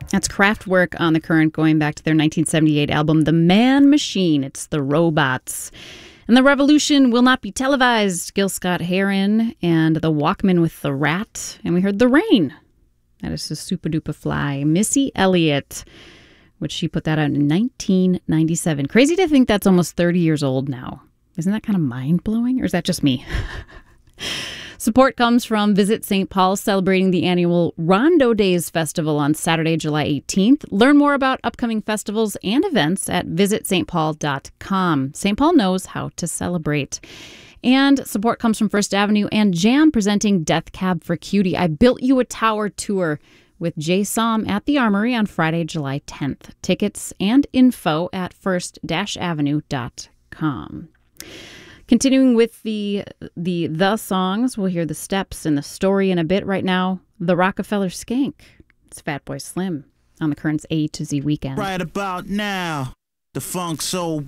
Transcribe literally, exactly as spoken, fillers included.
That's Kraftwerk on The Current, going back to their nineteen seventy-eight album, The Man Machine. It's the Robots. And The Revolution Will Not Be Televised, Gil Scott-Heron and The Walkman with the Rat. And we heard The Rain. That is the Super Duper Fly. Missy Elliott, which she put that out in nineteen ninety-seven. Crazy to think that's almost thirty years old now. Isn't that kind of mind-blowing? Or is that just me? Support comes from Visit Saint Paul, celebrating the annual Rondo Days Festival on Saturday, July eighteenth. Learn more about upcoming festivals and events at visit st paul dot com. Saint Paul knows how to celebrate. And support comes from First Avenue and Jam, presenting Death Cab for Cutie. I Built You a Tower tour with Jay Som at the Armory on Friday, July tenth. Tickets and info at first avenue dot com. Continuing with the the the songs, we'll hear the steps and the story in a bit. Right now, The Rockefeller Skank. It's Fatboy Slim on The Current's A to Z Weekend. Right about now, the funk soul